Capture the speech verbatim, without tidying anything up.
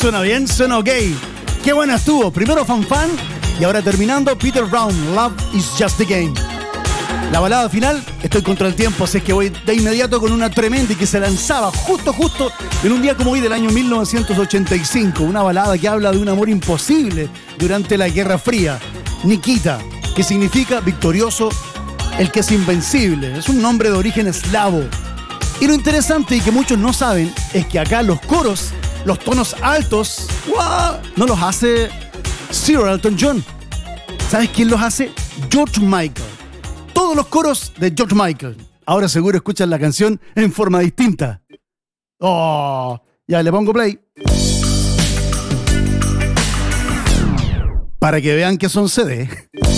Suena bien, suena ok. Qué buena estuvo. Primero Fan Fan y ahora terminando Peter Brown, Love is Just the Game. La balada final, estoy contra el tiempo, así es que voy de inmediato con una tremenda y que se lanzaba justo, justo en un día como hoy del año mil novecientos ochenta y cinco. Una balada que habla de un amor imposible durante la Guerra Fría. Nikita, que significa victorioso, el que es invencible. Es un nombre de origen eslavo. Y lo interesante y que muchos no saben es que acá los coros, los tonos altos, ¡guau!, no los hace Sir Elton John. ¿Sabes quién los hace? George Michael. Todos los coros de George Michael. Ahora seguro escuchan la canción en forma distinta. Oh, ya le pongo play. Para que vean que son C D.